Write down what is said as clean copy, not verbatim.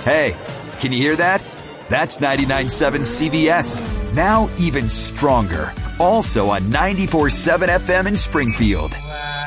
Hey, can you hear that? That's 99.7 CBS. Now even stronger. Also on 94.7 FM in Springfield.